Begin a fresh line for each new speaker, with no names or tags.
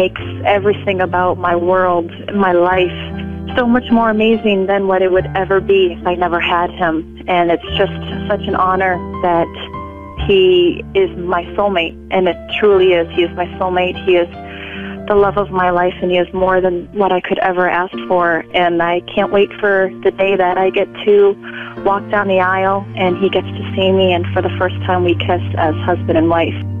makes everything about my world, my life, so much more amazing than what it would ever be if I never had him. And it's just such an honor that he is my soulmate, and it truly is. He is my soulmate. He is the love of my life, and he is more than what I could ever ask for. And I can't wait for the day that I get to walk down the aisle and he gets to see me, and for the first time we kiss as husband and wife.